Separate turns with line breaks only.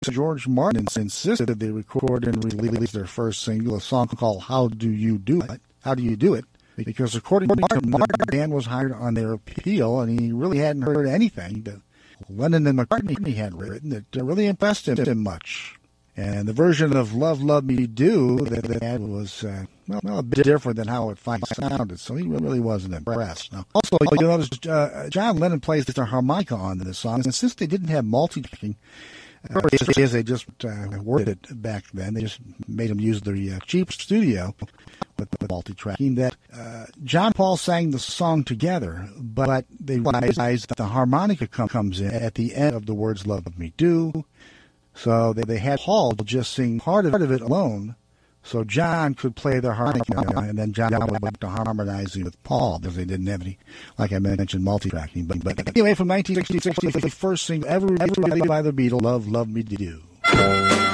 George Martin insisted they record and release their first single, a song called How Do You Do It? How Do You Do It? Because according to Martin, the band was hired on their appeal, and he really hadn't heard anything that Lennon and McCartney had written that really impressed him much. And the version of Love, Love Me Do that they had was a bit different than how it finally sounded, so he really wasn't impressed. Now, also, you'll notice John Lennon plays the harmonica on this song, and since they didn't have multitracking, as they just worked it back then, they just made him use the cheap studio with multi-tracking, that John Paul sang the song together, but they realized that the harmonica comes in at the end of the words Love Me Do, so they had Paul just sing part of it alone, so John could play the harmonica, and then John went back to harmonizing with Paul, because they didn't have any, like I mentioned, multi-tracking. But anyway, from 1966, the first single ever released by the Beatles, Love, Love Me Do.